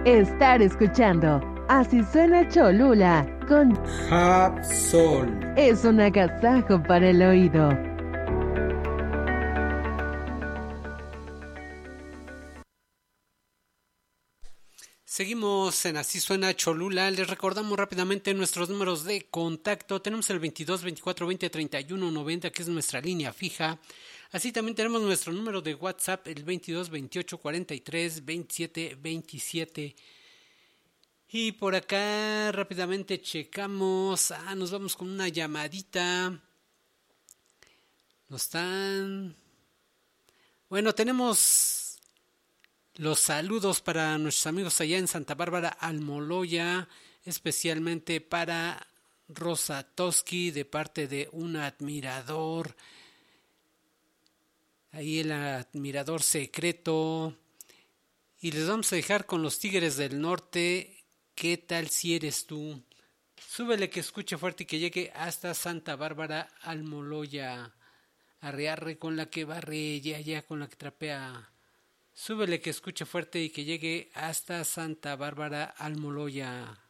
estar escuchando Así Suena Cholula con Japsol. Es un agasajo para el oído. Seguimos en Así Suena Cholula. Les recordamos rápidamente nuestros números de contacto. Tenemos el 22 24 20 31 90, que es nuestra línea fija. Así también tenemos nuestro número de WhatsApp, el 22 28 43 27 27. Y por acá rápidamente checamos. Nos vamos con una llamadita. Bueno, tenemos los saludos para nuestros amigos allá en Santa Bárbara Almoloya, especialmente para Rosa Toski, de parte de un admirador. Ahí el admirador secreto. Y les vamos a dejar con los Tigres del Norte. ¿Qué tal si eres tú? Súbele que escuche fuerte y que llegue hasta Santa Bárbara Almoloya. Arre con la que barre, ya con la que trapea. Súbele que escuche fuerte y que llegue hasta Santa Bárbara Almoloya.